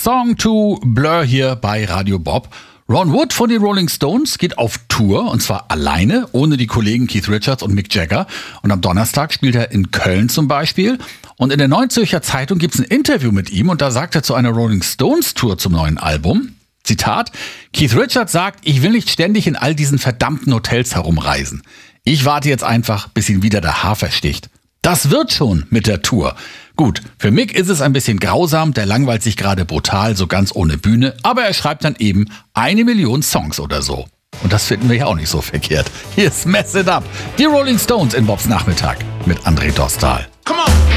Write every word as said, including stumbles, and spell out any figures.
Song to Blur hier bei Radio Bob. Ron Wood von den Rolling Stones geht auf Tour und zwar alleine, ohne die Kollegen Keith Richards und Mick Jagger. Und am Donnerstag spielt er in Köln zum Beispiel. Und in der Neuen Zürcher Zeitung gibt es ein Interview mit ihm und da sagt er zu einer Rolling Stones Tour zum neuen Album, Zitat, Keith Richards sagt, ich will nicht ständig in all diesen verdammten Hotels herumreisen. Ich warte jetzt einfach, bis ihn wieder der Hafer sticht. Das wird schon mit der Tour. Gut, für Mick ist es ein bisschen grausam, der langweilt sich gerade brutal, so ganz ohne Bühne, aber er schreibt dann eben eine Million Songs oder so. Und das finden wir ja auch nicht so verkehrt. Hier ist Mess It Up, die Rolling Stones in Bobs Nachmittag mit André Dostal. Come on!